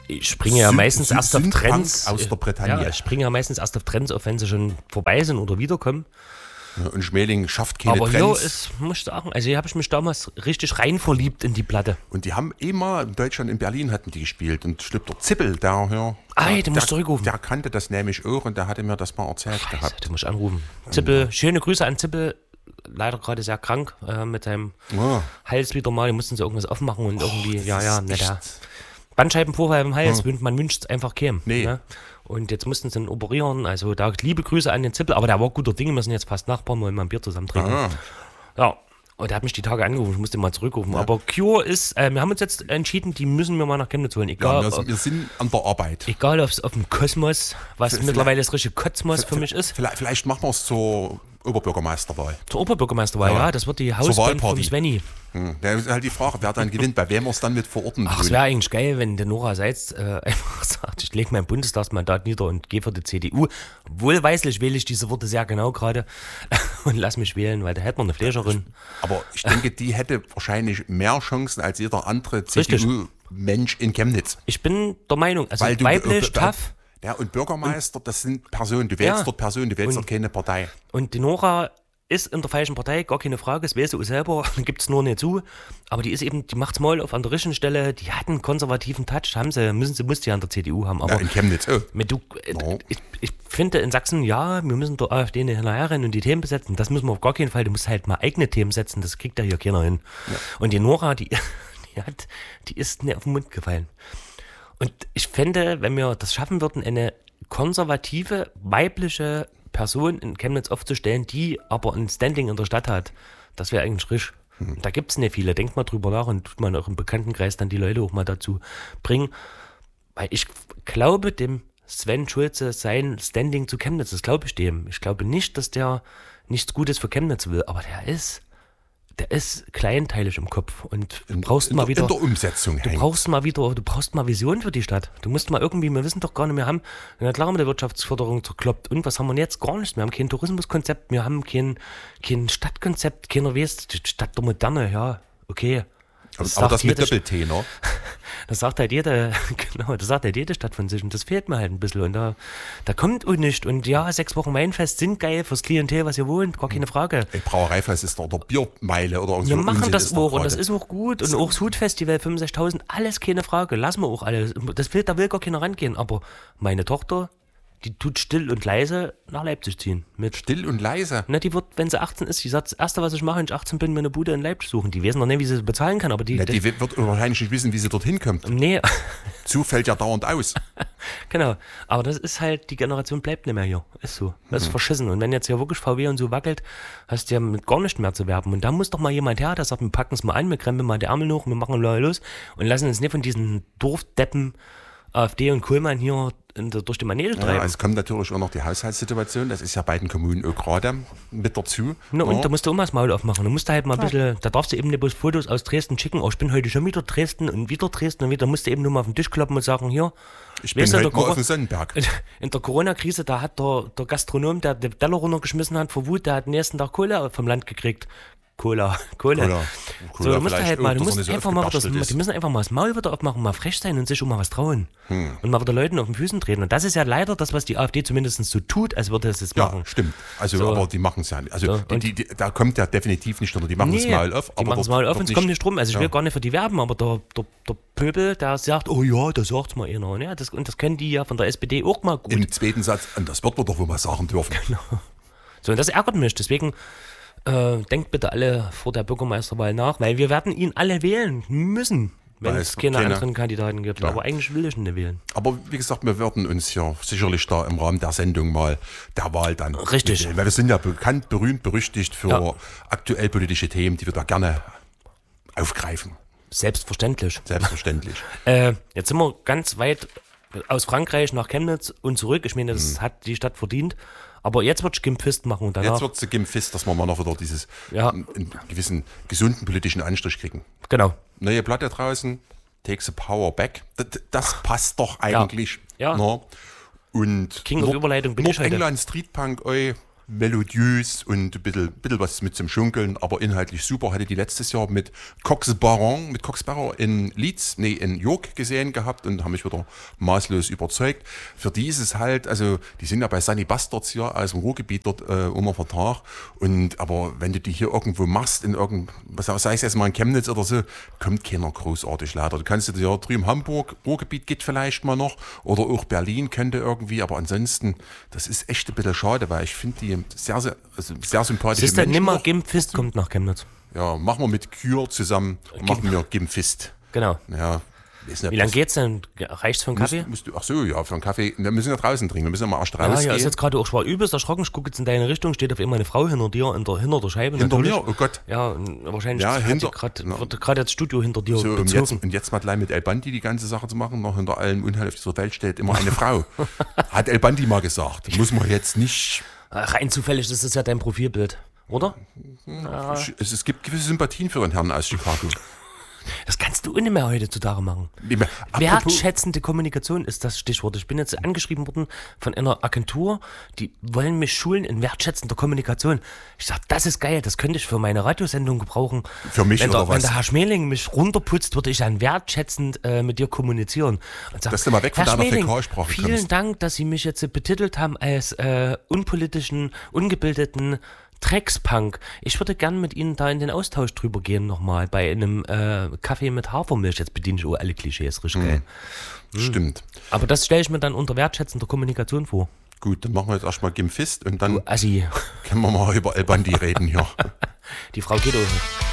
Ich springe ja meistens erst auf Trends. Aus der Bretagne. Ja, ich springe ja meistens erst auf Trends, auf wenn sie schon vorbei sind oder wiederkommen. Ja, und Schmeling schafft keine Aber Trends. hier muss ich sagen, also hier habe ich mich damals richtig rein verliebt in die Platte. Und die haben immer in Deutschland, in Berlin hatten die gespielt. Und Schlüpper Zippel, den musst du zurückrufen. Der kannte das nämlich auch und der hatte mir das mal erzählt gehabt. Den muss ich anrufen. Zippel, schöne Grüße an Zippel. Leider gerade sehr krank mit seinem Hals wieder mal. Die mussten sie irgendwas aufmachen und irgendwie, der Bandscheibenvorfall im Hals. Man wünscht es einfach keinem. Nee. Ne? Und jetzt mussten sie ihn operieren. Also da liebe Grüße an den Zippel. Aber der war guter Dinge. Wir sind jetzt fast Nachbarn, wollen mal ein Bier zusammen trinken. Ja. Und der hat mich die Tage angerufen. Ich musste mal zurückrufen. Ja. Aber Cure ist, wir haben uns jetzt entschieden, die müssen wir mal nach Chemnitz holen. Egal, wir sind an der Arbeit. Egal, ob es auf dem Kosmos, was mittlerweile das richtige Kosmos für mich ist. Vielleicht machen wir es zur Oberbürgermeisterwahl. Zur Oberbürgermeisterwahl, ja. Das wird die Hausband vom Svenny. Da ist halt die Frage, wer dann gewinnt, bei wem wir es dann mit verorten. Ach, es wäre eigentlich geil, wenn der Nora Seitz einfach sagt, ich lege mein Bundestagsmandat nieder und gehe für die CDU. Wohlweislich wähle ich diese Worte sehr genau gerade und lass mich wählen, weil da hätten wir eine Flescherin. Aber ich denke, die hätte wahrscheinlich mehr Chancen als jeder andere CDU-Mensch in Chemnitz. Ich bin der Meinung, also weiblich, tough. Ja, und Bürgermeister, das sind Personen, du wählst dort Personen, du wählst dort keine Partei. Und die Nora ist in der falschen Partei, gar keine Frage, das weiß sie auch selber, gibt es nur nicht zu. Aber die ist eben, die macht's mal auf an der richtigen Stelle, die hat einen konservativen Touch, muss die an der CDU haben. Aber ja, in Chemnitz, ich finde in Sachsen, wir müssen der AfD hinterher rennen und die Themen besetzen. Das müssen wir auf gar keinen Fall, du musst halt mal eigene Themen setzen, das kriegt ja hier keiner hin. Ja. Und die Nora, die ist nicht auf den Mund gefallen. Und ich fände, wenn wir das schaffen würden, eine konservative, weibliche Person in Chemnitz aufzustellen, die aber ein Standing in der Stadt hat, das wäre eigentlich frisch. Da gibt es nicht viele. Denkt mal drüber nach und tut man auch im Bekanntenkreis dann die Leute auch mal dazu bringen. Weil ich glaube dem Sven Schulze sein Standing zu Chemnitz, das glaube ich dem. Ich glaube nicht, dass der nichts Gutes für Chemnitz will, aber der ist kleinteilig im Kopf und du brauchst mal wieder in der Umsetzung. Du brauchst mal Vision für die Stadt. Du musst mal irgendwie, wir wissen doch gar nicht, wir haben klar mit der Wirtschaftsförderung zerkloppt und was haben wir jetzt? Gar nichts. Wir haben kein Tourismuskonzept, wir haben kein Stadtkonzept, keiner weiß, die Stadt der Moderne, ja, okay. Aber das mit Doppel-T, ne? Das sagt halt jede Stadt von sich und das fehlt mir halt ein bisschen und da kommt auch nicht und 6 Wochen Weinfest sind geil fürs Klientel, was ihr wohnt, gar keine Frage. Brauereifest ist oder Biermeile oder irgendwas. Wir machen das auch und das ist auch gut und auch das Hutfestival 65.000, alles keine Frage, lassen wir auch alles. Da will gar keiner rangehen, aber meine Tochter, die tut still und leise nach Leipzig ziehen. Still und leise? Na, die wird, wenn sie 18 ist, die sagt, das Erste, was ich mache, wenn ich 18 bin, mir eine Bude in Leipzig suchen. Die wissen noch nicht, wie sie bezahlen kann, aber die wird wahrscheinlich nicht wissen, wie sie dorthin kommt. Nee. Zug fällt ja dauernd aus. Genau. Aber das ist halt, die Generation bleibt nicht mehr hier. Ist so. Das ist verschissen. Und wenn jetzt hier wirklich VW und so wackelt, hast du ja mit gar nicht mehr zu werben. Und da muss doch mal jemand her, der sagt, wir packen es mal an, wir krempeln mal die Ärmel hoch, wir machen los und lassen uns nicht von diesen Dorfdeppen AfD und Kohlmann hier durch die Manege treiben. Ja, es kommt natürlich auch noch die Haushaltssituation, das ist ja bei den Kommunen auch gerade mit dazu. Und da musst du auch mal das Maul aufmachen. Du musst halt mal ein bisschen, da darfst du eben nicht bloß Fotos aus Dresden schicken, ich bin heute schon wieder Dresden und wieder, musst du eben nur mal auf den Tisch kloppen und sagen, hier, ich bin heute mal auf dem Sonnenberg. In der Corona-Krise, da hat der Gastronom, der den Teller runtergeschmissen hat vor Wut, der hat den nächsten Tag Kohle vom Land gekriegt. Cola. So, du musst halt mal, die müssen einfach mal das Maul wieder aufmachen, mal frech sein und sich schon mal was trauen. Und mal wieder Leuten auf den Füßen treten. Und das ist ja leider das, was die AfD zumindest so tut, als würde es es machen. Ja, stimmt. Also, so. Aber die machen es ja nicht. Also, da kommt ja definitiv nicht drunter. Die machen das Maul auf. Die machen das Maul auf und es kommt nicht drum. Also, ich will gar nicht für die werben, aber der Pöbel, der sagt, oh ja, das sagt's mal einer. Und das können die ja von der SPD auch mal gut. Im zweiten Satz, und das wird man doch wohl mal sagen dürfen. Genau. So, und das ärgert mich. Deswegen denkt bitte alle vor der Bürgermeisterwahl nach, weil wir werden ihn alle wählen müssen, wenn es keine anderen Kandidaten gibt. Ja. Aber eigentlich will ich ihn nicht wählen. Aber wie gesagt, wir werden uns ja sicherlich da im Rahmen der Sendung mal der Wahl dann... Richtig. Weil wir sind ja bekannt, berühmt, berüchtigt für aktuell politische Themen, die wir da gerne aufgreifen. Selbstverständlich. Jetzt sind wir ganz weit aus Frankreich nach Chemnitz und zurück. Ich meine, das hat die Stadt verdient. Aber jetzt wird es Gimpfist machen und danach... Jetzt wird es Gimpfist, dass wir mal noch wieder dieses einen gewissen gesunden politischen Anstrich kriegen. Genau. Neue Platte draußen, Take the Power Back. Das passt doch eigentlich. Ja. No? Und King of Überleitung bin ich heute. England Streetpunk, melodiös und ein bisschen was mit zum Schunkeln, aber inhaltlich super. Hatte die letztes Jahr mit Cox Barron in York gesehen gehabt und haben mich wieder maßlos überzeugt. Für die ist es halt, also die sind ja bei Sunny Bastards hier aus dem Ruhrgebiet dort unter Vertrag. Aber wenn du die hier irgendwo machst, sei es jetzt mal in Chemnitz oder so, kommt keiner großartig leider. Du kannst dir ja drüben Hamburg, Ruhrgebiet geht vielleicht mal noch oder auch Berlin könnte irgendwie, aber ansonsten, das ist echt ein bisschen schade, weil ich finde die sehr sympathische Siehst du, Menschen. nimmer Gimfist kommt nach Chemnitz. Ja, machen wir mit Kür zusammen, machen wir Gimfist. Genau. Ja, wie lange geht's denn? Reicht's für einen Kaffee? Ach so, ja, für einen Kaffee. Wir müssen ja draußen trinken, wir müssen ja mal erst rausgehen. Ja, ist jetzt gerade auch schwer übelst erschrocken. Ich gucke jetzt in deine Richtung, steht auf einmal eine Frau hinter dir, hinter der Scheibe. Hinter natürlich. mir? Oh Gott. Ja, wahrscheinlich wird gerade das Studio hinter dir so, bezogen. Und jetzt mal gleich mit El Bandi die ganze Sache zu machen, noch hinter allem Unheil auf dieser Welt steht immer eine Frau. Hat El Bandi mal gesagt. Muss man jetzt nicht... Rein zufällig, das ist ja dein Profilbild, oder? Ja. Es gibt gewisse Sympathien für den Herrn aus Chicago. Das kannst du nicht mehr heutzutage machen. Wertschätzende Kommunikation ist das Stichwort. Ich bin jetzt angeschrieben worden von einer Agentur, die wollen mich schulen in wertschätzender Kommunikation. Ich sag, das ist geil, das könnte ich für meine Radiosendung gebrauchen. Für mich oder was? Wenn der Herr Schmeling mich runterputzt, würde ich dann wertschätzend mit dir kommunizieren. Und sag, dass du mal weg von deiner Fäkalsprache kommst. Vielen Dank, dass Sie mich jetzt betitelt haben als unpolitischen, ungebildeten Dreckspunk. Ich würde gern mit Ihnen da in den Austausch drüber gehen nochmal bei einem Kaffee mit Hafermilch. Jetzt bediene ich auch alle Klischees, richtig geil. Stimmt. Aber das stelle ich mir dann unter wertschätzender Kommunikation vor. Gut, dann machen wir jetzt erstmal Gimfist und dann können wir mal über El Bandi reden hier. Die Frau geht auch.